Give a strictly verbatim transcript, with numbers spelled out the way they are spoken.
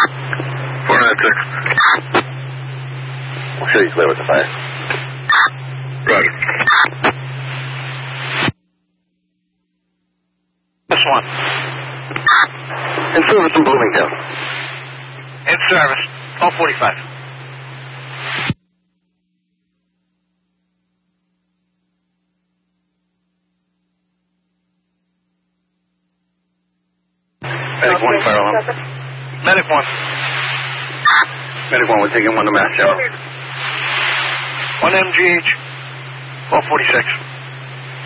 four nine six. We'll show you clear with the fire. Roger. This one. In service in Bloomington. In service. twelve forty-five. Medic one, fire alarm. Medic one. Medic one, we're taking one to Mass General. One M G H. twelve forty-six.